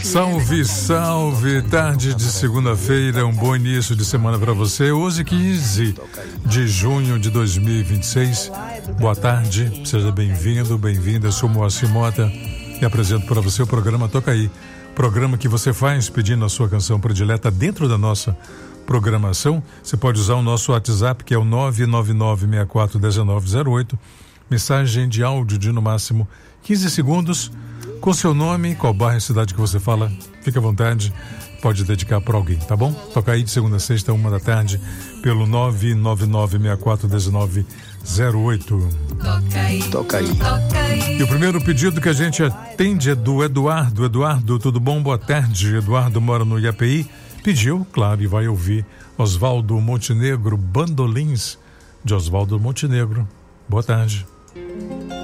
Salve, salve, tarde de segunda-feira, um bom início de semana para você. Hoje, 15 de junho de 2026. Boa tarde, seja bem-vindo, bem-vinda. Eu sou Moacir Mota e apresento para você o programa Toca Aí. Programa que você faz pedindo a sua canção predileta dentro da nossa programação. Você pode usar o nosso WhatsApp, que é o 999641908. Mensagem de áudio de no máximo 15 segundos, com seu nome, qual bairro e cidade que você fala. Fique à vontade, pode dedicar para alguém, tá bom? Toca Aí de segunda a sexta, 1 da tarde, pelo 999641908. Toca aí. E o primeiro pedido que a gente atende é do Eduardo. Eduardo, tudo bom? Boa tarde. Eduardo mora no IAPI. Pediu, claro, e vai ouvir Oswaldo Montenegro, Bandolins de Oswaldo Montenegro. Boa tarde.